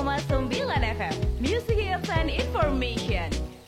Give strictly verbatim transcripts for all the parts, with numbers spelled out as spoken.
koma sembilan F M, Music Hits and Information.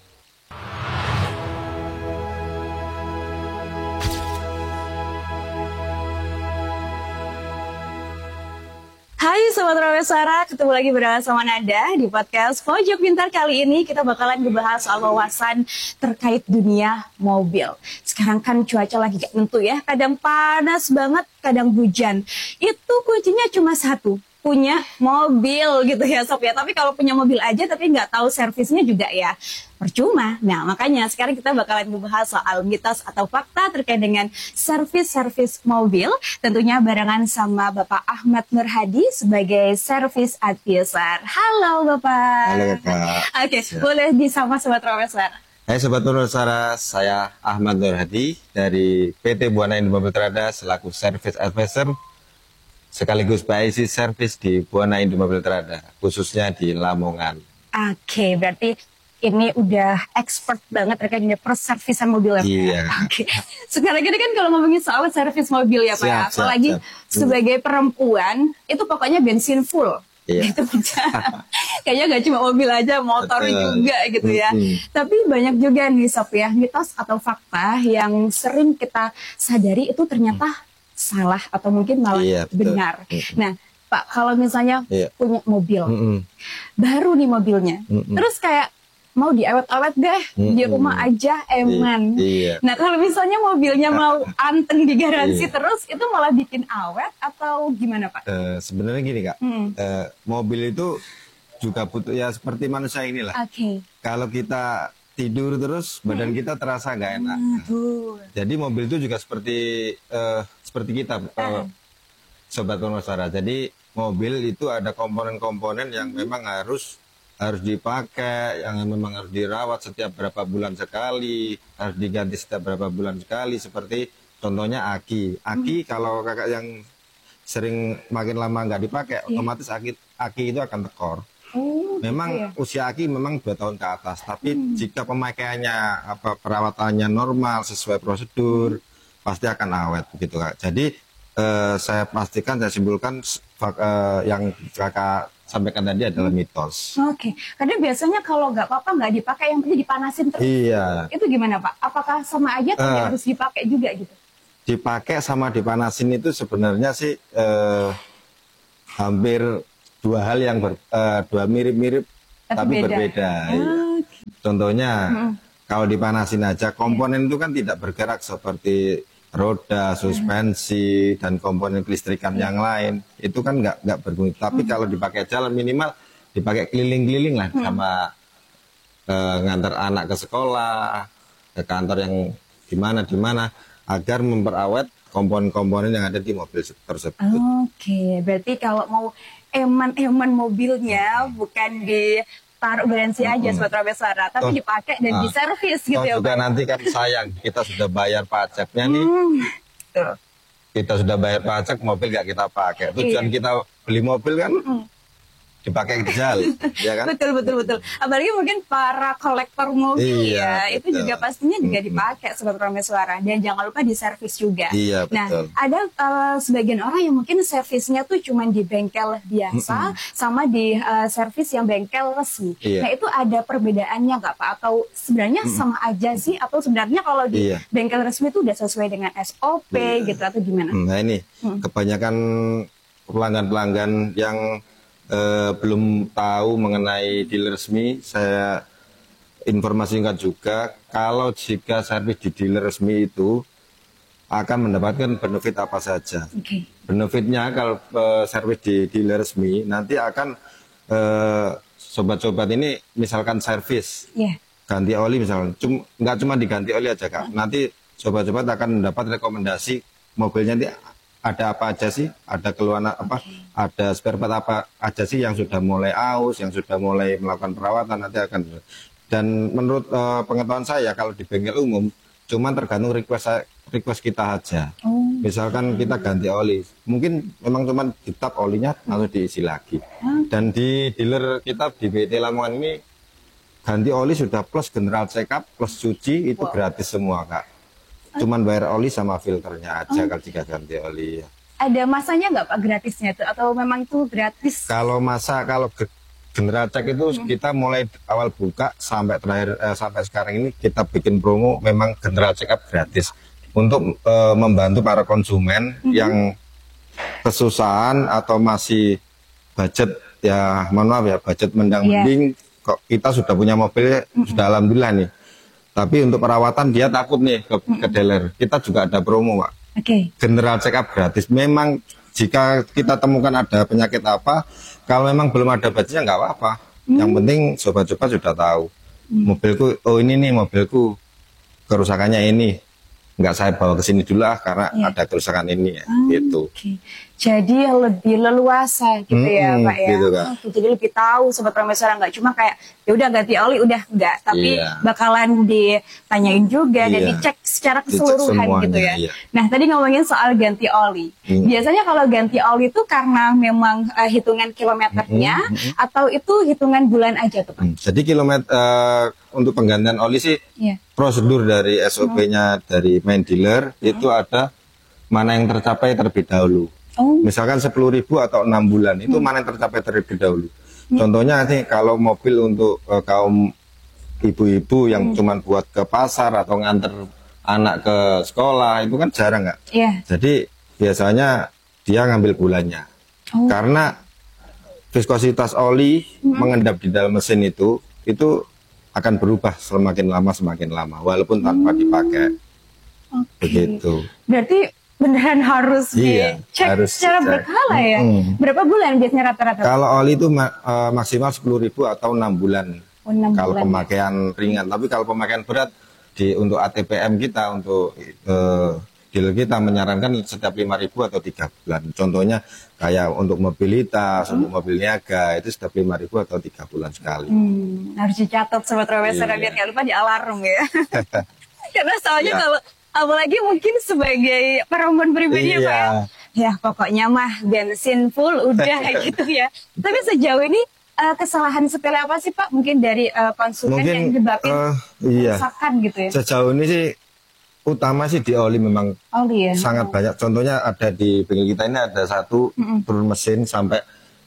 Hai Sobat Rawesara, ketemu lagi bersama Nada di podcast Pojok Pintar. Kali ini kita bakalan ngebahas soal wawasan terkait dunia mobil. Sekarang kan cuaca lagi gak tentu ya, kadang panas banget, kadang hujan. Itu kuncinya cuma satu, punya mobil gitu ya Sob ya. Tapi kalau punya mobil aja tapi nggak tahu servisnya juga ya percuma. Nah makanya sekarang kita bakalan membahas soal mitos atau fakta terkait dengan servis-servis mobil. Tentunya barengan sama Bapak Ahmad Nur Hadi sebagai service advisor. Halo Bapak. Halo Kak. Oke, okay, boleh disapa Sobat Rawesara. Hai Sobat Rawesara, saya Ahmad Nur Hadi dari P T Buana Indo Mobil Trada selaku service advisor sekaligus P I C service di Buana Indo Mobil Trada, khususnya di Lamongan. Oke, okay, berarti ini udah expert banget terkait dengan perservisan mobil ya Pak. Iya. Oke. Okay. Sekarang ini kan kalau ngomongin soal servis mobil ya Pak, siap, apalagi siap, siap. Sebagai perempuan itu pokoknya bensin full. Iya. Gitu kayaknya gak cuma mobil aja, motor Betul. juga gitu ya. Mm-hmm. Tapi banyak juga nih Sob ya, mitos atau fakta yang sering kita sadari itu ternyata mm. salah atau mungkin malah iya, benar. Mm-hmm. Nah Pak, kalau misalnya iya. punya mobil, mm-hmm. baru nih mobilnya, mm-hmm. terus kayak mau diawet-awet deh, mm-hmm. di rumah aja eman. Iya. Nah kalau misalnya mobilnya mau anteng digaransi iya. terus, itu malah bikin awet atau gimana Pak? Uh, sebenarnya gini Kak, mm. uh, mobil itu juga butuh ya seperti manusia inilah. Oke. Okay. Kalau kita tidur terus, badan mm. kita terasa nggak enak. Mm. Jadi mobil itu juga seperti uh, seperti kita, uh, Sobat Rawesara. Jadi mobil itu ada komponen-komponen yang mm. memang harus harus dipakai, yang memang harus dirawat setiap berapa bulan sekali, harus diganti setiap berapa bulan sekali, seperti contohnya aki. Aki hmm. kalau kakak yang sering makin lama nggak dipakai, yeah. otomatis aki, aki itu akan tekor. Oh, memang gitu ya? Usia aki memang dua tahun ke atas, tapi hmm. jika pemakaiannya apa perawatannya normal sesuai prosedur, hmm. pasti akan awet begitu Kak. Jadi eh, saya pastikan, saya simpulkan eh, yang kakak sampaikan tadi adalah mitos. Oke, okay. Karena biasanya kalau nggak apa-apa nggak dipakai, yang penting dipanasin terus. Iya. Itu gimana Pak? Apakah sama aja tapi uh, harus dipakai juga gitu? Dipakai sama dipanasin itu sebenarnya sih uh, hampir dua hal yang ber, uh, dua mirip-mirip tapi, tapi beda. berbeda. Oh, okay. Contohnya hmm. kalau dipanasin aja komponen itu kan tidak bergerak seperti roda, suspensi, dan komponen kelistrikan yang lain itu kan nggak nggak berfungsi. Tapi hmm. kalau dipakai jalan minimal dipakai keliling-keliling lah hmm. sama uh, ngantar anak ke sekolah, ke kantor yang di mana di mana agar memperawat komponen-komponen yang ada di mobil tersebut. Oke, okay. Berarti kalau mau eman-eman mobilnya hmm. bukan di taruh garansi aja hmm. Sobat Rawesara, tapi toh, dipakai dan nah, diservis gitu ya juga Pak. Nanti kan sayang kita sudah bayar pajaknya nih, hmm. kita sudah bayar pajak, mobil nggak kita pakai. Tujuan iya. kita beli mobil kan hmm. dipakai jalan, ya kan? Betul betul betul. Apalagi mungkin para kolektor mobil iya, ya, betul. Itu juga pastinya juga dipakai Sobat Rawesara, dan jangan lupa diservis juga. Iya, betul. Nah, ada uh, sebagian orang yang mungkin servisnya tuh cuma di bengkel biasa, mm-hmm. sama di uh, servis yang bengkel resmi. Iya. Nah, itu ada perbedaannya nggak Pak? Atau sebenarnya mm-hmm. sama aja sih? Atau sebenarnya kalau di iya. bengkel resmi itu udah sesuai dengan S O P iya. gitu atau gimana? Nah ini mm. kebanyakan pelanggan-pelanggan yang Uh, belum tahu mengenai dealer resmi, saya informasikan juga kalau jika servis di dealer resmi itu akan mendapatkan benefit apa saja. Okay. Benefitnya kalau uh, servis di dealer resmi nanti akan uh, sobat-sobat ini misalkan servis yeah. ganti oli misalnya, Cum, nggak cuma diganti oli aja Kak, huh? nanti sobat-sobat akan mendapat rekomendasi mobilnya nanti ada apa aja sih, ada keluhan apa, okay. ada spare part apa aja sih yang sudah mulai aus, yang sudah mulai melakukan perawatan nanti akan. Dan menurut uh, pengetahuan saya kalau di bengkel umum cuma tergantung request request kita aja. Oh. Misalkan kita ganti oli, mungkin memang cuma ditap olinya lalu diisi lagi. Hmm. Dan di dealer kita di B T Lamongan ini ganti oli sudah plus general check up plus cuci itu wow. gratis semua Kak. Cuman bayar oli sama filternya aja oh. kalau jika ganti oli. Ada masanya nggak Pak gratisnya itu atau memang itu gratis? Kalau masa kalau General Check itu hmm. kita mulai awal buka sampai terakhir eh, sampai sekarang ini kita bikin promo memang General Check up gratis untuk eh, membantu para konsumen hmm. yang kesusahan atau masih budget ya mohon maaf ya budget mendang-mending yeah. kok kita sudah punya mobil hmm. sudah alhamdulillah nih. Tapi untuk perawatan dia takut nih ke, hmm. ke dealer. Kita juga ada promo, Pak. Oke. Okay. General Check up gratis. Memang jika kita temukan ada penyakit apa, kalau memang belum ada budgetnya nggak apa-apa. Hmm. Yang penting sobat-sobat sudah tahu. Hmm. Mobilku, oh ini nih mobilku kerusakannya ini. Nggak saya bawa ke sini dulu lah karena ya. Ada kerusakan ini ya. Hmm, gitu. Okay. Jadi lebih leluasa gitu hmm, ya Pak ya. Gitu, Kak. Oh, jadi lebih tahu sobat Prameswara, nggak cuma kayak ya udah ganti oli udah enggak, tapi iya. bakalan ditanyain juga iya. dan dicek secara keseluruhan dicek gitu ya. Iya. Nah tadi ngomongin soal ganti oli. Hmm. Biasanya kalau ganti oli itu karena memang uh, hitungan kilometernya hmm, hmm, hmm. atau itu hitungan bulan aja tuh Pak? Hmm. Jadi kilometer uh, untuk penggantian oli sih yeah. prosedur dari S O P-nya hmm. dari main dealer hmm. itu ada mana yang tercapai terlebih dahulu. Oh. Misalkan sepuluh ribu atau enam bulan itu hmm. mana yang tercapai terlebih dahulu. Hmm. Contohnya nih kalau mobil untuk uh, kaum ibu-ibu yang hmm. cuma buat ke pasar atau nganter anak ke sekolah itu kan jarang nggak? Yeah. Jadi biasanya dia ngambil bulannya. Oh. Karena viskositas oli hmm. mengendap di dalam mesin itu itu akan berubah semakin lama semakin lama walaupun tanpa hmm. dipakai. Okay. Begitu. Berarti beneran harus iya, dicek harus secara dicek. berkala ya. Hmm. Berapa bulan biasanya rata-rata? Kalau oli itu ma uh, maksimal sepuluh ribu atau enam bulan. Oh, enam kalau bulan pemakaian ya. ringan, tapi kalau pemakaian berat di untuk A T P M kita untuk uh, dealer kita menyarankan setiap lima ribu atau tiga bulan. Contohnya kayak untuk mobilitas, hmm. untuk mobil niaga itu setiap lima ribu atau tiga bulan sekali. Hmm, harus dicatat sobat Prameswara iya. biar nggak lupa di alarm ya. Karena soalnya ya. kalau apalagi mungkin sebagai perempuan pribadi iya. ya Pak ya. Ya pokoknya mah bensin full udah gitu ya. Tapi sejauh ini uh, kesalahan sepele apa sih Pak? Mungkin dari uh, konsumen mungkin, yang menyebabkan uh, iya. kerusakan gitu ya. Sejauh ini sih utama sih di oli memang oli, ya? sangat oh. banyak. Contohnya ada di bengkel kita ini ada satu mm-mm. turun mesin sampai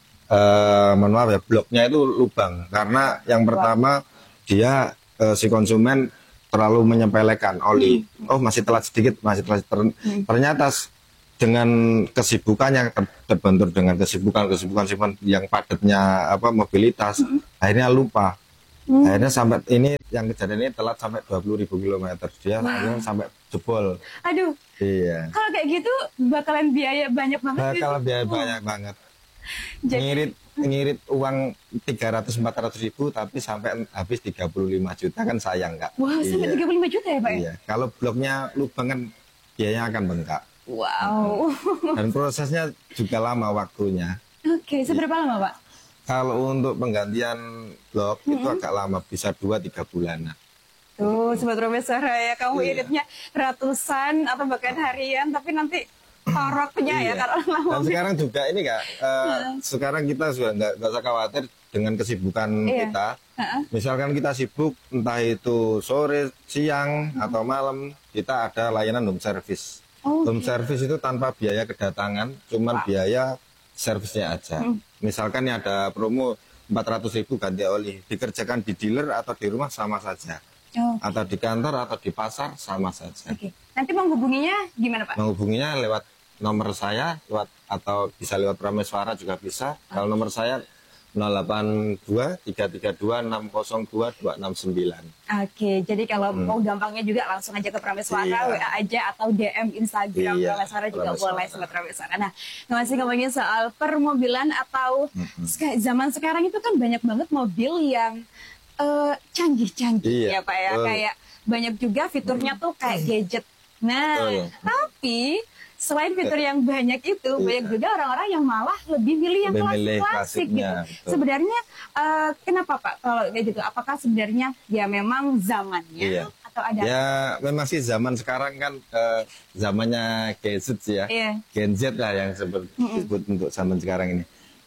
uh, mohon maaf ya bloknya itu lubang. Karena yang pertama wow. dia uh, si konsumen terlalu menyepelekan oli. Hmm. Oh masih telat sedikit, masih telat. Ter hmm. Ternyata dengan kesibukannya ter terbentur dengan kesibukan-kesibukan yang padatnya apa mobilitas, hmm. akhirnya lupa. Hmm. Akhirnya sampai ini yang kejadian ini telat sampai dua puluh ribu kilometer. Dia wow. akhirnya sampai jebol. Aduh. Iya. Kalau kayak gitu bakalan biaya banyak banget. Bakalan biaya oh. banyak banget. Jadi, ngirit ngirit uang tiga ratus sampai empat ratus ribu tapi sampai habis tiga puluh lima juta kan sayang Kak. Wah, wow, sampai iya. tiga puluh lima juta ya Pak? Iya, kalau bloknya lubang kan biayanya akan bengkak. Wow. Dan prosesnya juga lama waktunya. Oke, okay, seberapa iya. lama Pak? Kalau untuk penggantian blok mm-hmm. itu agak lama, bisa dua tiga bulanan. Tuh, sobat Prameswara ya, kamu iya. iritnya ratusan atau bahkan harian, tapi nanti toroknya iya. ya kalau lama. Dan sekarang juga ini Kak, uh, uh. sekarang kita sudah nggak usah khawatir dengan kesibukan iya. kita. Uh -uh. Misalkan kita sibuk, entah itu sore, siang, uh -huh. atau malam, kita ada layanan home service. Oh, home okay. service itu tanpa biaya kedatangan, cuman wow. biaya servisnya aja. Hmm. Misalkan ini ada promo empat ratus ribu ganti oli, dikerjakan di dealer atau di rumah sama saja. Oh. Atau di kantor atau di pasar sama saja. Okay. Nanti menghubunginya gimana Pak? Menghubunginya lewat nomor saya, lewat atau bisa lewat Prameswara juga bisa. Oh. Kalau nomor saya nol delapan dua tiga tiga dua enam nol dua dua enam sembilan. Oke, jadi kalau hmm. mau gampangnya juga langsung aja ke Prameswara, iya. W A aja atau D M Instagram iya, Prameswara juga Prameswara. Boleh sobat Prameswara. Nah, masih ngomongin soal permobilan atau hmm. zaman sekarang itu kan banyak banget mobil yang canggih-canggih uh, iya. ya Pak ya, uh. kayak banyak juga fiturnya tuh kayak gadget. Nah, uh. tapi selain fitur yang banyak itu, iya. banyak juga orang-orang yang malah lebih milih yang klasik-klasik gitu. Betul. Sebenarnya uh, kenapa Pak kalau kayak gitu? Apakah sebenarnya ya memang zamannya iya. atau ada? Ya memang sih zaman sekarang kan uh, zamannya gadget ya, iya. Gen Z lah yang seperti mm -mm. disebut untuk zaman sekarang ini.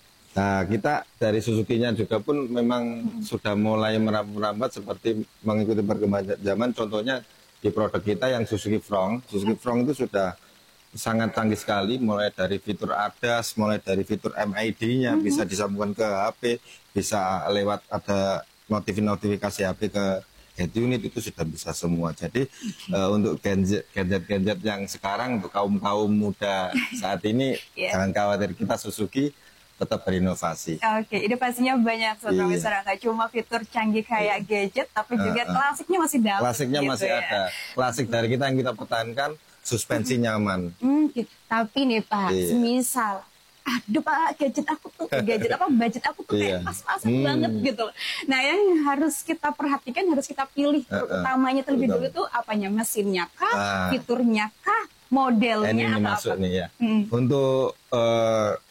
Nah kita dari Suzuki-nya juga pun memang mm -mm. sudah mulai merambat seperti mengikuti perkembangan zaman. Contohnya di produk kita yang Suzuki Front, Suzuki Front itu sudah sangat canggih sekali, mulai dari fitur A D A S, mulai dari fitur M I D-nya mm-hmm. bisa disambungkan ke H P, bisa lewat ada notifikasi H P ke head unit, itu sudah bisa semua. Jadi okay. uh, untuk gadget-gadget yang sekarang untuk kaum-kaum muda saat ini yeah. jangan khawatir, kita Suzuki tetap berinovasi. Oke, okay, inovasinya banyak sebenarnya, iya. Nggak cuma fitur canggih kayak iya. gadget, tapi juga uh, uh. klasiknya masih dapat. Klasiknya gitu masih ya. Ada. Klasik dari kita yang kita pertahankan, suspensi nyaman. Hmm, gitu. Tapi nih Pak, iya. semisal, aduh Pak, gadget aku tuh, gadget apa, budget aku tuh kayak pas-pasan hmm. banget gitu. Nah, yang harus kita perhatikan, harus kita pilih uh, uh. utamanya terlebih dulu tuh apanya, mesinnya kah, uh. fiturnya kah, modelnya ini atau masuk apa? Nih ya. Hmm. Untuk uh,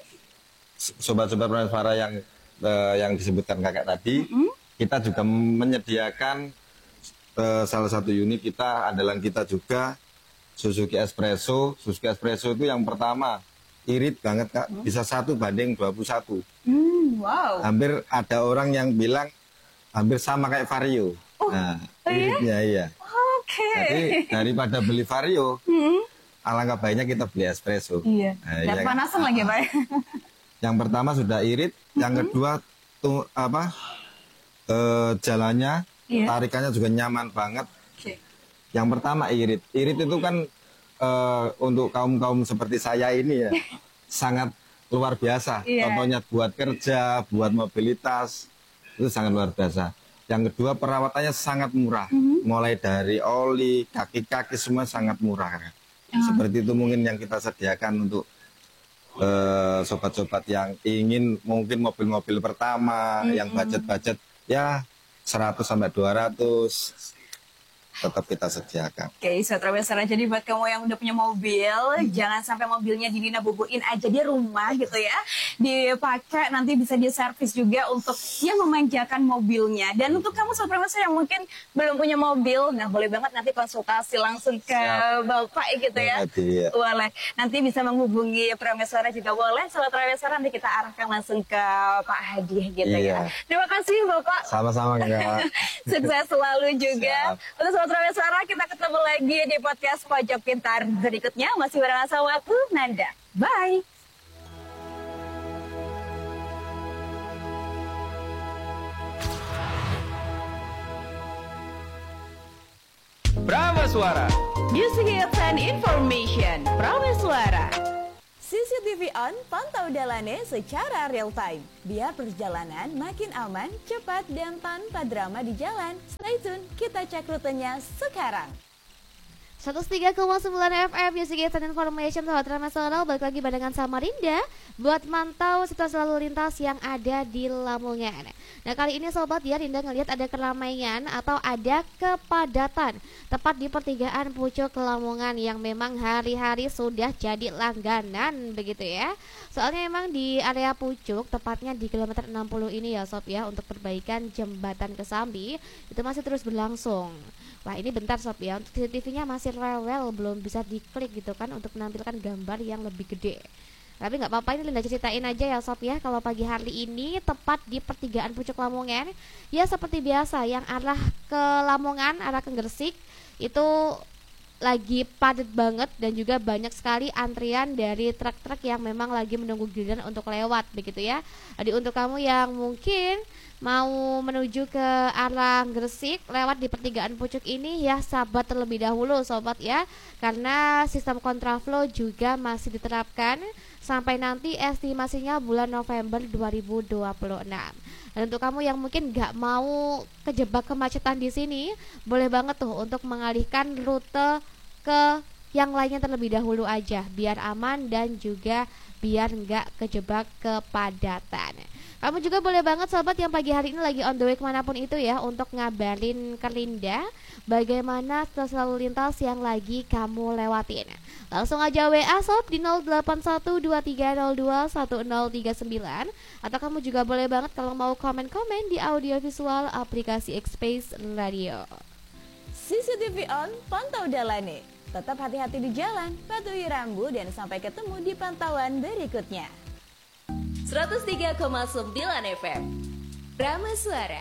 sobat-sobat Prameswara yang uh, yang disebutkan kakak tadi, mm-hmm. kita juga menyediakan uh, salah satu unit kita, andalan kita juga, Suzuki Espresso. Suzuki Espresso itu yang pertama irit banget kak, mm-hmm. bisa satu banding dua puluh satu. Mm, wow. Hampir ada orang yang bilang hampir sama kayak Vario. Oh, nah, oh iritnya iya. Oke. Okay. Jadi daripada beli Vario, mm-hmm. alangkah baiknya kita beli Espresso. Iya. Nah, dan iya, panasan kan? lagi Pak. Yang pertama sudah irit, mm-hmm. yang kedua tuh apa e, jalannya, yeah. tarikannya juga nyaman banget. Okay. Yang pertama irit, irit itu kan e, untuk kaum kaum seperti saya ini ya sangat luar biasa. Yeah. Contohnya buat kerja, buat mobilitas itu sangat luar biasa. Yang kedua perawatannya sangat murah, mm-hmm. mulai dari oli, kaki-kaki semua sangat murah. Oh. Seperti itu mungkin yang kita sediakan untuk Uh, sobat-sobat yang ingin mungkin mobil-mobil pertama, mm-hmm. yang budget-budget ya seratus sampai dua ratus tetap kita sediakan. Oke, okay, Sobat Prameswara, jadi buat kamu yang udah punya mobil, hmm. jangan sampai mobilnya dinina bubuin aja di rumah gitu ya. Dipakai, nanti bisa diservis juga untuk yang memanjakan mobilnya. Dan untuk kamu Sobat Prameswara yang mungkin belum punya mobil, nah boleh banget nanti konsultasi langsung ke Siap. Bapak gitu ya. Ya. Boleh. Nanti bisa menghubungi Prameswara juga boleh. Sobat Prameswara, nanti kita arahkan langsung ke Pak Hadi gitu iya. ya. Terima kasih Bapak. Sama-sama enggak. Sukses selalu juga. Siap. Untuk Prameswara, kita ketemu lagi di podcast Pojok Pintar berikutnya. Masih bareng sama aku, Nanda. Bye. Prameswara, Music Hits and Information. Prameswara, C C T V on, pantau dalannya secara real time. Biar perjalanan makin aman, cepat, dan tanpa drama di jalan. Stay tune, kita cek rutenya sekarang. seratus tiga koma sembilan F M Music Hits and Information, sahabat Prameswara, balik lagi barengan sama Rinda buat mantau situasi lalu lintas yang ada di Lamongan. Nah, kali ini sobat ya, Rinda ngelihat ada keramaian atau ada kepadatan tepat di pertigaan Pucuk Lamongan yang memang hari-hari sudah jadi langganan begitu ya. Soalnya memang di area Pucuk, tepatnya di kilometer enam puluh ini ya sob ya, untuk perbaikan jembatan Kesambi itu masih terus berlangsung. Wah, ini bentar sob ya, untuk C C T V-nya masih rewel, belum bisa diklik gitu kan untuk menampilkan gambar yang lebih gede. Tapi nggak apa-apa, ini Linda ceritain aja ya sob ya. Kalau pagi hari ini tepat di pertigaan Pucuk Lamongan, ya seperti biasa yang arah ke Lamongan, arah ke Gresik itu lagi padat banget dan juga banyak sekali antrian dari truk-truk yang memang lagi menunggu giliran untuk lewat begitu ya. Jadi untuk kamu yang mungkin mau menuju ke arah Gresik lewat di pertigaan Pucuk ini, ya sabar terlebih dahulu sobat ya, karena sistem kontraflow juga masih diterapkan sampai nanti estimasinya bulan November dua ribu dua puluh enam. Dan untuk kamu yang mungkin nggak mau kejebak kemacetan di sini, boleh banget tuh untuk mengalihkan rute ke yang lainnya terlebih dahulu aja, biar aman dan juga biar nggak kejebak kepadatan. Kamu juga boleh banget sobat yang pagi hari ini lagi on the way kemanapun itu ya, untuk ngabarin ke Linda bagaimana situasi lalu lintas yang lagi kamu lewatin. Langsung aja W A sob di nol delapan satu dua tiga nol dua satu nol tiga sembilan. Atau kamu juga boleh banget kalau mau komen-komen di audio visual aplikasi X-Space Radio. C C T V on, pantau dalannya. Tetap hati-hati di jalan, patuhi rambu, dan sampai ketemu di pantauan berikutnya. seratus tiga koma sembilan F M Prameswara.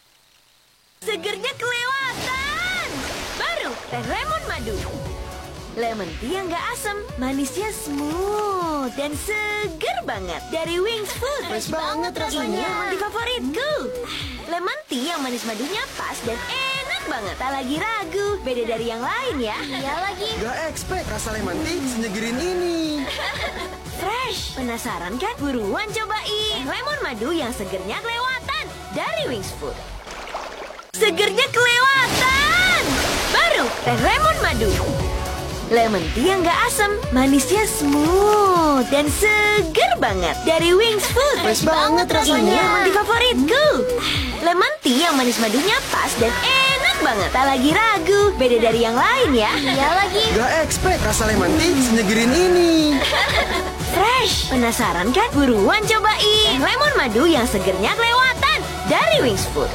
Segernya kelewatan. Baru Teh Lemon Madu. Lemon tea yang gak asam, manisnya smooth dan seger banget. Dari Wings Food. Fresh banget rasanya. Ini yang mandi favoritku. Lemon tea yang manis madunya pas dan enak banget. Tak lagi ragu, beda dari yang lain ya. Iya lagi. Gak expect rasa lemon tea senyegerin ini. Fresh. Penasaran kan? Buruan cobain. Lemon madu yang segernya kelewatan. Dari Wings Food. Segernya kelewatan. Baru teh lemon madu. Lemon tea yang gak asam, manisnya smooth dan seger banget. Dari Wings Food. Fresh banget rasanya. Ini yang mandi favoritku. Lemon tea yang manis madunya pas dan enak banget. Tak lagi ragu, beda dari yang lain ya. Iya lagi. Gak expect rasa lemon tea senyegerin ini. Fresh. Penasaran kan? Buruan cobain. Lemon madu yang segernya kelewatan. Dari Wings Food.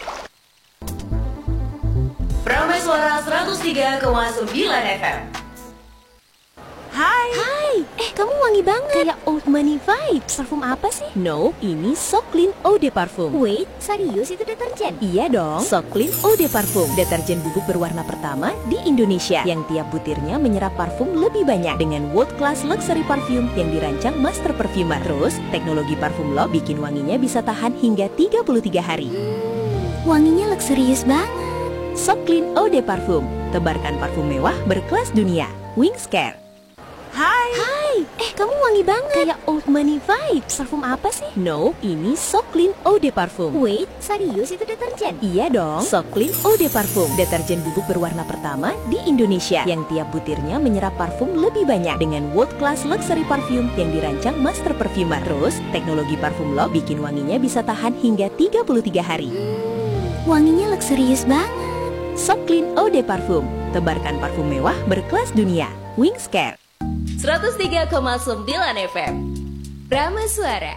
Prameswara seratus tiga koma sembilan F M. Hai. Hai, eh kamu wangi banget. Kayak old money vibes. Parfum apa sih? No, ini So Clean Eau de Parfum. Wait, serius itu deterjen? Iya dong, So Clean Eau de Parfum. Deterjen bubuk berwarna pertama di Indonesia yang tiap butirnya menyerap parfum lebih banyak dengan world class luxury parfum yang dirancang master perfumer. Terus, teknologi parfum lock bikin wanginya bisa tahan hingga tiga puluh tiga hari. Hmm, wanginya luxurious banget. So Clean Eau de Parfum. Tebarkan parfum mewah berkelas dunia. Wings Care. Hai. Hai, eh kamu wangi banget. Kayak old money vibes. Parfum apa sih? No, ini So Clean Eau de Parfum. Wait, serius itu deterjen? Iya dong, So Clean Eau de Parfum. Deterjen bubuk berwarna pertama di Indonesia yang tiap butirnya menyerap parfum lebih banyak dengan world class luxury parfum yang dirancang master perfumer. Terus, teknologi parfum lock bikin wanginya bisa tahan hingga tiga puluh tiga hari. Hmm, wanginya luxurious banget. So Clean Eau de Parfum. Tebarkan parfum mewah berkelas dunia. Wings Care. seratus tiga koma sembilan F M. Prameswara.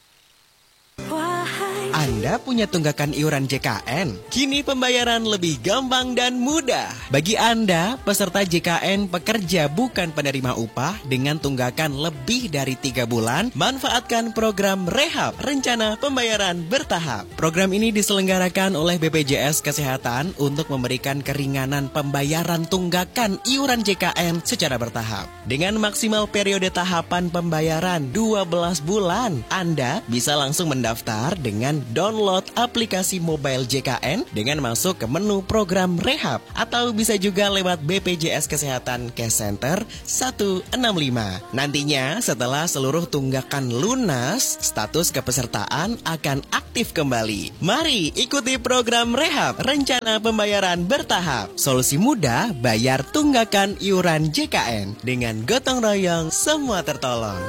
Anda punya tunggakan iuran J K N? Kini pembayaran lebih gampang dan mudah. Bagi Anda, peserta J K N pekerja bukan penerima upah dengan tunggakan lebih dari tiga bulan, manfaatkan program Rehab, Rencana Pembayaran Bertahap. Program ini diselenggarakan oleh B P J S Kesehatan untuk memberikan keringanan pembayaran tunggakan iuran J K N secara bertahap. Dengan maksimal periode tahapan pembayaran dua belas bulan, Anda bisa langsung mendaftar dengan download aplikasi mobile J K N dengan masuk ke menu program Rehab atau bisa juga lewat B P J S Kesehatan Cash Center satu enam lima. Nantinya setelah seluruh tunggakan lunas, status kepesertaan akan aktif kembali. Mari ikuti program Rehab, Rencana Pembayaran Bertahap. Solusi mudah bayar tunggakan iuran J K N dengan gotong royong semua tertolong.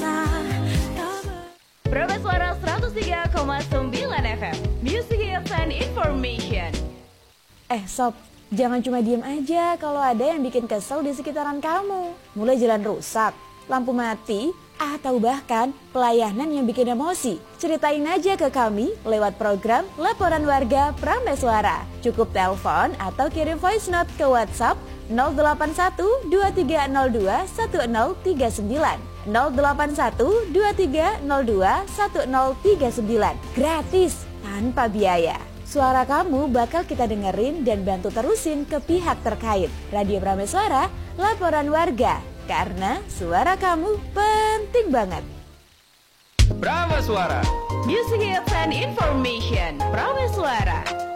Prameswara seratus tiga koma sembilan F M. Music Hits and Information. Eh Sob, jangan cuma diem aja kalau ada yang bikin kesel di sekitaran kamu. Mulai jalan rusak, lampu mati, atau bahkan pelayanan yang bikin emosi. Ceritain aja ke kami lewat program Laporan Warga Prameswara. Cukup telepon atau kirim voice note ke WhatsApp nol delapan satu dua tiga nol dua satu nol tiga sembilan. nol delapan satu dua tiga nol dua satu nol tiga sembilan. Gratis, tanpa biaya. Suara kamu bakal kita dengerin dan bantu terusin ke pihak terkait. Radio Prameswara, Laporan Warga. Karena suara kamu penting banget. Prameswara. Music Hits and Information. Prameswara.